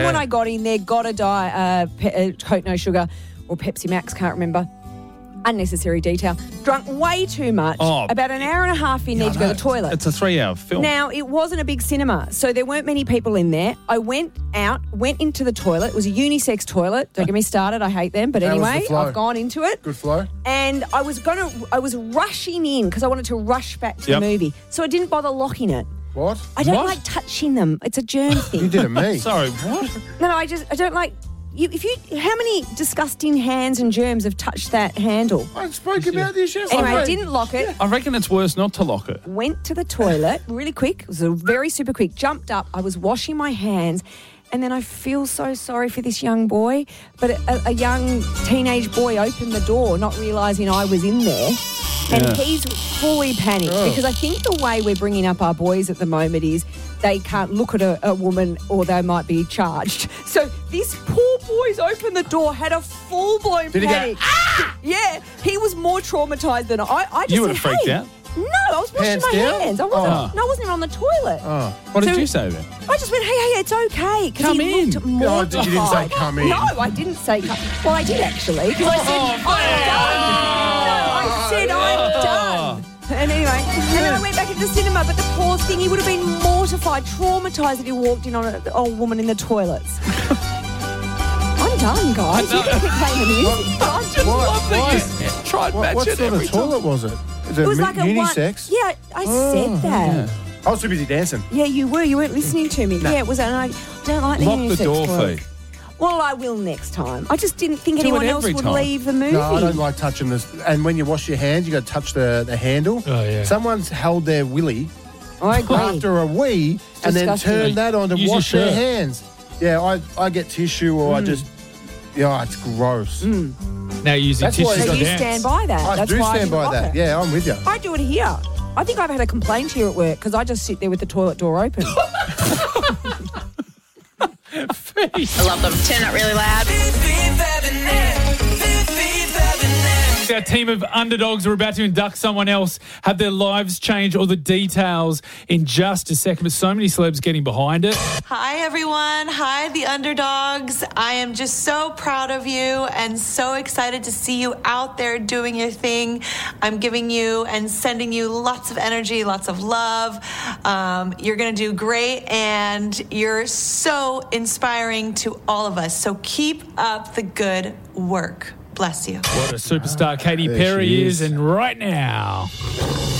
when I got in there, gotta die, Coke No Sugar or Pepsi Max, can't remember. Unnecessary detail. Drunk way too much. About an hour and a half in there to go to the toilet. It's a 3-hour film. Now, it wasn't a big cinema, so there weren't many people in there. I went into the toilet. It was a unisex toilet. Don't get me started. I hate them. But anyway, I've gone into it. Good flow. And I was rushing in because I wanted to rush back to the movie. So I didn't bother locking it. What? I don't like touching them. It's a germ thing. You did it me. Sorry, what? No, I don't like... How many disgusting hands and germs have touched that handle? I spoke about this yesterday. Anyway, I didn't lock it. I reckon it's worse not to lock it. Went to the toilet really quick. It was very super quick. Jumped up. I was washing my hands. And then I feel so sorry for this young boy. But a young teenage boy opened the door, not realising I was in there. And he's fully panicked because I think the way we're bringing up our boys at the moment is they can't look at a woman or they might be charged. So this poor boy's opened the door, had a full-blown Did panic. he go, ah! Yeah, he was more traumatised than I just You would have said, freaked hey. out? No, I was washing my hands. I wasn't even on the toilet. What did you say then? I just went, hey, it's okay. Come he in. looked mortified. You didn't say come in. No, I didn't say come. Well, I did actually. Because I said, I'm done. No, I said, I'm done. And anyway, and then I went back into the cinema, but the poor thing, he would have been mortified, traumatised that he walked in on an old woman in the toilets. I'm done, guys. You can keep playing the music. I just love that you tried What matching sort every of toilet was it? Is it was like a unisex? Yeah, I said that. I was too busy dancing. Yeah, you were. You weren't listening to me. No. Yeah, it was. And I don't like the Lock unisex the door, toilet. Fee. Well, I will next time. I just didn't think Do anyone it else every would time. leave the movie. No, I don't like touching this. And when you wash your hands, you got to touch the handle. Oh, yeah. Someone's held their willy I agree. after a wee and then Disgusting. turned that on to Use your wash their shirt. hands. Yeah, I get tissue or I just... Yeah, it's gross. Now using That's why tissues So on you dance. stand by that. I That's do why stand I by didn't that. lock it. Yeah, I'm with you. I do it here. I think I've had a complaint here at work because I just sit there with the toilet door open. I love them. Turn it really loud. Our team of underdogs are about to induct someone else, have their lives change, all the details in just a second. But so many celebs getting behind it. Hi, everyone. Hi, the underdogs. I am just so proud of you and so excited to see you out there doing your thing. I'm giving you and sending you lots of energy, lots of love. You're going to do great, and you're so inspiring to all of us. So keep up the good work. Bless you. What a superstar Katy There Perry she is, is. and right now...